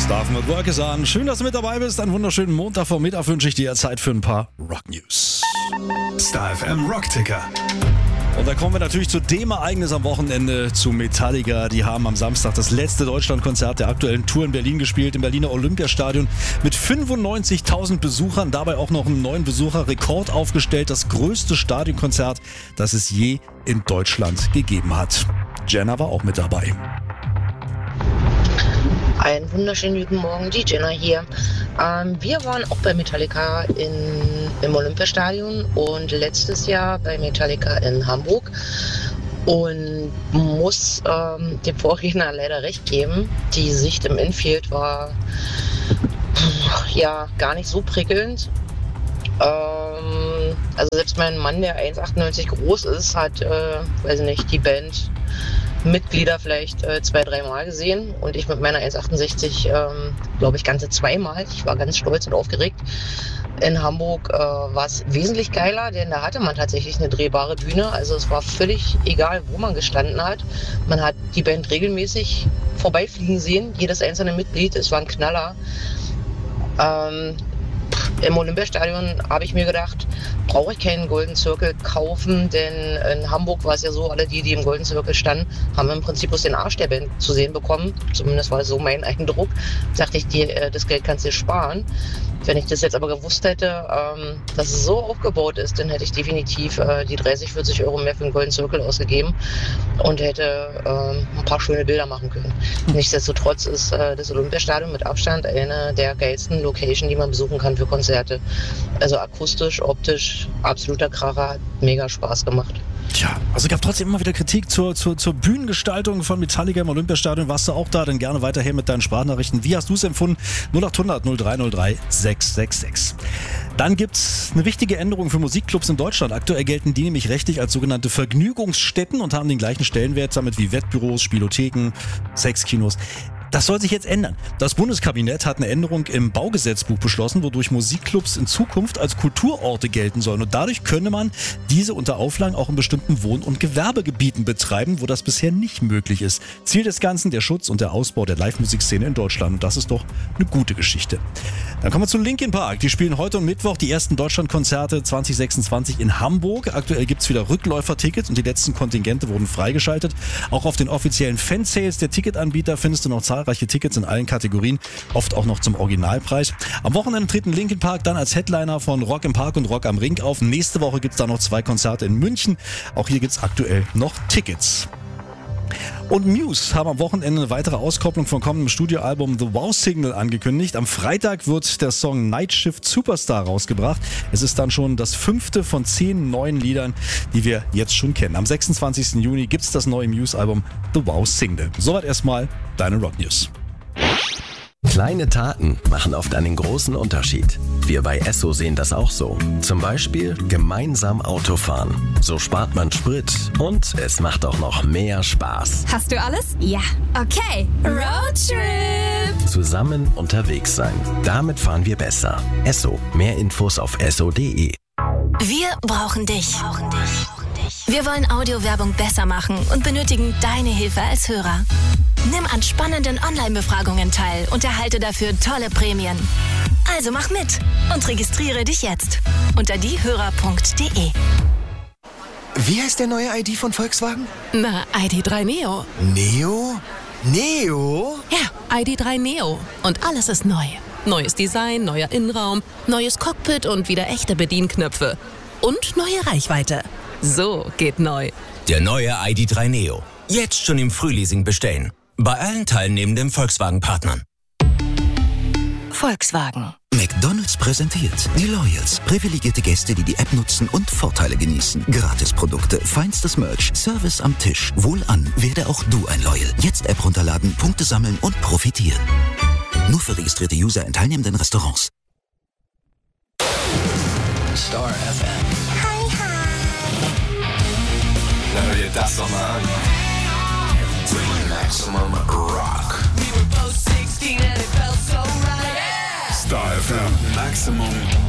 Starfen mit Work is on. Schön, dass du mit dabei bist. Einen wunderschönen Montagvormittag wünsche ich dir. Zeit für ein paar Rock News. Star FM Rockticker. Und da kommen wir natürlich zu dem Ereignis am Wochenende, zu Metallica. Die haben am Samstag das letzte Deutschlandkonzert der aktuellen Tour in Berlin gespielt, im Berliner Olympiastadion mit 95.000 Besuchern. Dabei auch noch einen neuen Besucherrekord aufgestellt. Das größte Stadionkonzert, das es je in Deutschland gegeben hat. Jenna war auch mit dabei. Einen wunderschönen guten Morgen, die Jenna hier. Wir waren auch bei Metallica im Olympiastadion und letztes Jahr bei Metallica in Hamburg und muss dem Vorredner leider recht geben. Die Sicht im Infield war ja gar nicht so prickelnd. Also selbst mein Mann, der 1,98 groß ist, hat, weiß ich nicht, die Band Mitglieder vielleicht 2-3 Mal gesehen und ich mit meiner 1,68 glaube ich ganze 2 Mal. Ich war ganz stolz und aufgeregt. In Hamburg war es wesentlich geiler, denn da hatte man tatsächlich eine drehbare Bühne. Also es war völlig egal, wo man gestanden hat. Man hat die Band regelmäßig vorbeifliegen sehen, jedes einzelne Mitglied. Es war ein Knaller. Im Olympiastadion habe ich mir gedacht, brauche ich keinen Golden Circle kaufen, denn in Hamburg war es ja so, alle die im Golden Circle standen, haben im Prinzip bloß den Arsch der Band zu sehen bekommen. Zumindest war so mein Eindruck. Dachte ich, das Geld kannst du dir sparen. Wenn ich das jetzt aber gewusst hätte, dass es so aufgebaut ist, dann hätte ich definitiv die 30-40 Euro mehr für den Golden Circle ausgegeben und hätte ein paar schöne Bilder machen können. Nichtsdestotrotz ist das Olympiastadion mit Abstand eine der geilsten Locations, die man besuchen kann für Konzerte. Also akustisch, optisch, absoluter Kracher, hat mega Spaß gemacht. Tja, also gab trotzdem immer wieder Kritik zur Bühnengestaltung von Metallica im Olympiastadion. Warst du auch da? Dann gerne weiterher mit deinen Sprachnachrichten. Wie hast du es empfunden? 0800 0303 666. Dann gibt's eine wichtige Änderung für Musikclubs in Deutschland. Aktuell gelten die nämlich rechtlich als sogenannte Vergnügungsstätten und haben den gleichen Stellenwert damit wie Wettbüros, Spielotheken, Sexkinos. Das soll sich jetzt ändern. Das Bundeskabinett hat eine Änderung im Baugesetzbuch beschlossen, wodurch Musikclubs in Zukunft als Kulturorte gelten sollen. Und dadurch könne man diese unter Auflagen auch in bestimmten Wohn- und Gewerbegebieten betreiben, wo das bisher nicht möglich ist. Ziel des Ganzen der Schutz und der Ausbau der Live-Musikszene in Deutschland. Und das ist doch eine gute Geschichte. Dann kommen wir zu Linkin Park. Die spielen heute und Mittwoch die ersten Deutschlandkonzerte 2026 in Hamburg. Aktuell gibt's wieder Rückläufertickets und die letzten Kontingente wurden freigeschaltet. Auch auf den offiziellen Fansales der Ticketanbieter findest du noch zahlreiche Tickets in allen Kategorien, oft auch noch zum Originalpreis. Am Wochenende treten Linkin Park dann als Headliner von Rock im Park und Rock am Ring auf. Nächste Woche gibt's da noch 2 Konzerte in München. Auch hier gibt's aktuell noch Tickets. Und Muse haben am Wochenende eine weitere Auskopplung von kommendem Studioalbum The Wow Signal angekündigt. Am Freitag wird der Song Night Shift Superstar rausgebracht. Es ist dann schon das 5. von 10 neuen Liedern, die wir jetzt schon kennen. Am 26. Juni gibt's das neue Muse-Album The Wow Signal. Soweit erstmal deine Rock News. Kleine Taten machen oft einen großen Unterschied. Wir bei Esso sehen das auch so. Zum Beispiel gemeinsam Autofahren. So spart man Sprit und es macht auch noch mehr Spaß. Hast du alles? Ja. Okay. Roadtrip. Zusammen unterwegs sein. Damit fahren wir besser. Esso. Mehr Infos auf esso.de. Wir brauchen dich. Wir wollen Audiowerbung besser machen und benötigen deine Hilfe als Hörer. Nimm an spannenden Online-Befragungen teil und erhalte dafür tolle Prämien. Also mach mit und registriere dich jetzt unter diehörer.de. Wie heißt der neue ID von Volkswagen? Na, ID.3 Neo. Neo? Neo? Ja, ID.3 Neo. Und alles ist neu. Neues Design, neuer Innenraum, neues Cockpit und wieder echte Bedienknöpfe. Und neue Reichweite. So geht neu. Der neue ID.3 Neo. Jetzt schon im Frühleasing bestellen. Bei allen teilnehmenden Volkswagen-Partnern. Volkswagen. McDonald's präsentiert die Loyals. Privilegierte Gäste, die die App nutzen und Vorteile genießen. Gratisprodukte, feinstes Merch, Service am Tisch. Wohlan, werde auch du ein Loyal. Jetzt App runterladen, Punkte sammeln und profitieren. Nur für registrierte User in teilnehmenden Restaurants. Star FM. Hi, hi. Na, hör dir das doch mal an. Maximum Rock. We were both 16 and it felt so right. Yeah. Star FM. Maximum